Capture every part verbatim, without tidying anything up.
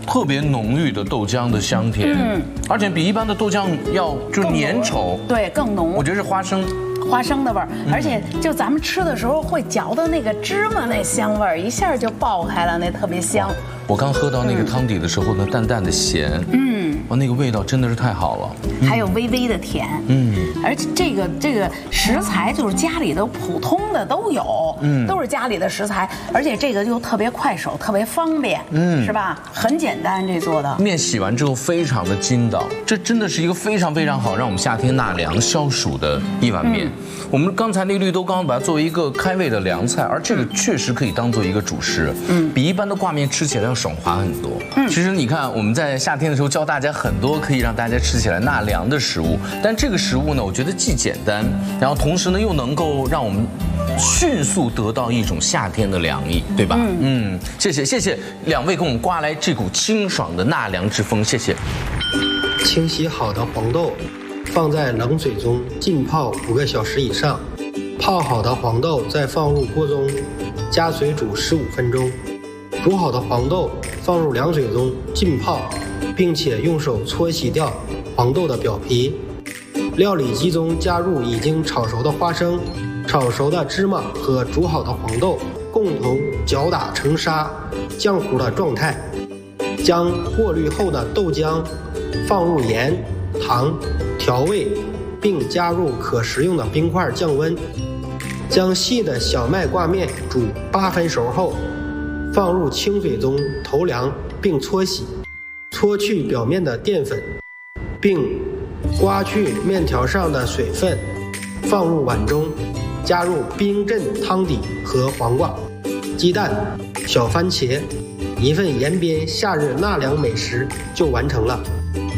特别浓郁的豆浆的香甜，嗯，而且比一般的豆浆要就粘稠， 对，更浓。 我觉得是花生。 花生的味儿，而且就咱们吃的时候会嚼到那个芝麻那香味儿，一下就爆开了，那特别香。 我刚喝到那个汤底的时候呢，淡淡的咸，嗯，哇，那个味道真的是太好了， 还有微微的甜，嗯，而且这个这个食材就是家里的普通的都有，嗯，都是家里的食材，而且这个就特别快手，特别方便，嗯，是吧？很简单，这做的面洗完之后非常的筋道，这真的是一个非常非常好让我们夏天纳凉消暑的一碗面。 我们刚才那个绿豆刚刚把它作为一个开胃的凉菜，而这个确实可以当做一个主食，嗯，比一般的挂面吃起来要爽滑很多。嗯，其实你看我们在夏天的时候教大家很多可以让大家吃起来纳凉的食物，但这个食物呢，我觉得既简单，然后同时呢又能够让我们迅速得到一种夏天的凉意，对吧？嗯嗯，谢谢谢谢两位给我们刮来这股清爽的纳凉之风，谢谢。 清洗好的黄豆。 放在冷水中浸泡五个小时以上，泡好的黄豆再放入锅中，加水煮十五分钟。煮好的黄豆放入凉水中浸泡，并且用手搓洗掉黄豆的表皮。料理机中加入已经炒熟的花生、炒熟的芝麻和煮好的黄豆，共同搅打成沙浆糊的状态。将过滤后的豆浆放入盐、糖。 调味，并加入可食用的冰块降温。将细的小麦挂面煮八分熟后，放入清水中投凉并搓洗，搓去表面的淀粉，并刮去面条上的水分，放入碗中，加入冰镇汤底和黄瓜、鸡蛋、小番茄，一份延边夏日纳凉美食就完成了。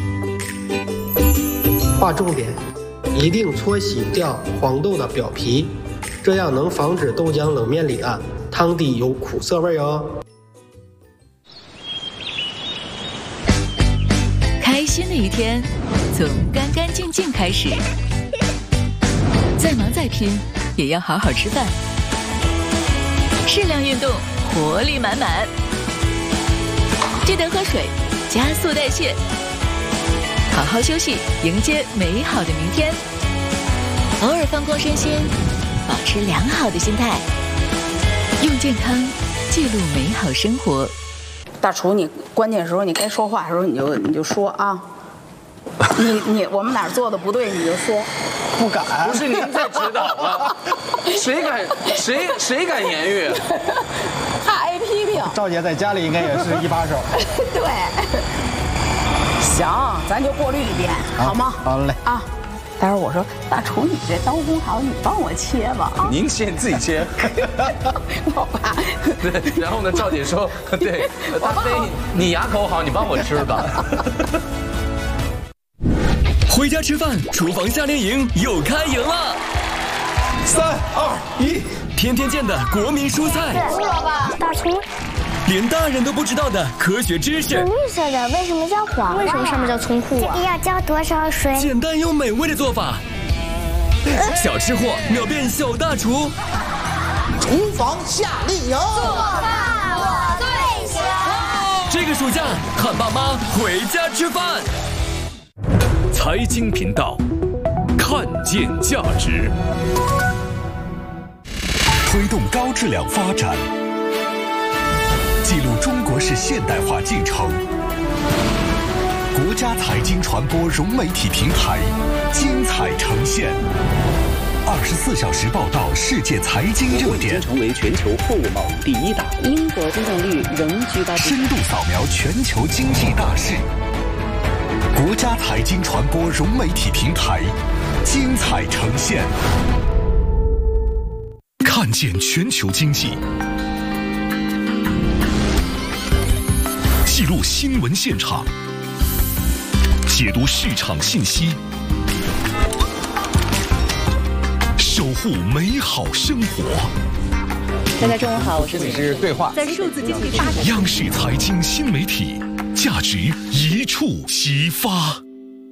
划重点，一定搓洗掉黄豆的表皮，这样能防止豆浆冷面里的汤底有苦涩味哦。 开心的一天，从干干净净开始。再忙再拼，也要好好吃饭。适量运动，活力满满。记得喝水，加速代谢。 好好休息，迎接美好的明天。偶尔放空身心，保持良好的心态，用健康记录美好生活。 大厨，你关键时候你该说话的时候你就你就说啊，你你我们哪儿做的不对你就说， 不敢。 不是您在指导吗？谁敢谁谁敢言语？ 他挨批评。 赵姐在家里应该也是一把手。 对。 行，咱就过滤一遍，好吗？ 好嘞啊！待会儿我说大厨，你这刀工好，你帮我切吧啊！ 您先自己切， 我怕。 对，然后呢，赵姐说，对，大飞，你牙口好，你帮我吃吧。 回家吃饭，厨房夏令营又开营了。三二一，天天见的国民蔬菜。 我吧，大厨。 连大人都不知道的科学知识。 绿色的为什么叫黄？为什么上面叫葱裤啊？这个要浇多少水？ 简单又美味的做法。小吃货秒变小大厨。 厨房夏令营， 做饭我最强。 这个暑假喊爸妈回家吃饭。财经频道，看见价值， 推动高质量发展。 记录中国式现代化进程，国家财经传播融媒体平台精彩呈现，二十四小时报道世界财经热点， 成为全球货物贸易第一大国。英国增长率仍居高不下， 深度扫描全球经济大势，国家财经传播融媒体平台精彩呈现，看见全球经济。 记录新闻现场，解读市场信息，守护美好生活。 大家中午好，我是李志。 对话在数字经济发展。 央视财经新媒体，价值一触即发。